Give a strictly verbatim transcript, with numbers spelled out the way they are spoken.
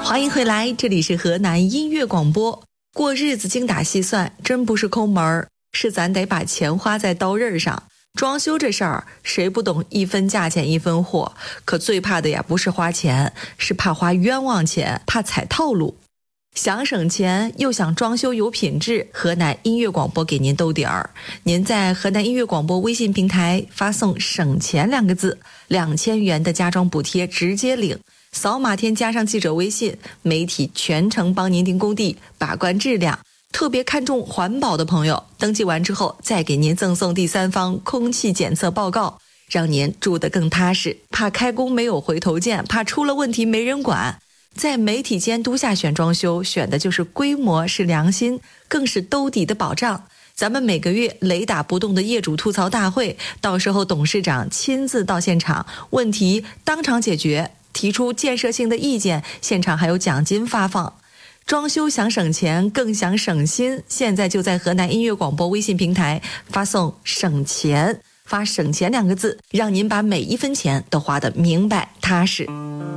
欢迎回来，这里是河南音乐广播。过日子精打细算，真不是抠门儿，是咱得把钱花在刀刃上。装修这事儿，谁不懂一分价钱一分货？可最怕的呀，不是花钱，是怕花冤枉钱，怕踩套路。想省钱又想装修有品质，河南音乐广播给您兜底儿。您在河南音乐广播微信平台发送省钱两个字，两千元的家装补贴直接领，扫码添加上记者微信，媒体全程帮您盯工地，把关质量。特别看重环保的朋友，登记完之后再给您赠送第三方空气检测报告，让您住得更踏实。怕开工没有回头箭，怕出了问题没人管。在媒体监督下选装修，选的就是规模，是良心，更是兜底的保障。咱们每个月雷打不动的业主吐槽大会，到时候董事长亲自到现场，问题当场解决，提出建设性的意见，现场还有奖金发放。装修想省钱，更想省心，现在就在河南音乐广播微信平台发送省钱，发省钱两个字，让您把每一分钱都花得明白踏实。